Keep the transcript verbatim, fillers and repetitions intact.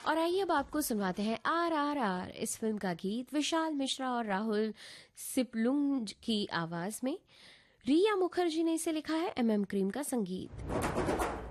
और आइए अब आपको सुनवाते हैं आर आर आर इस फिल्म का गीत विशाल मिश्रा और राहुल सिपलुंज की आवाज में। रिया मुखर्जी ने इसे लिखा है, एम एम क्रीम का संगीत।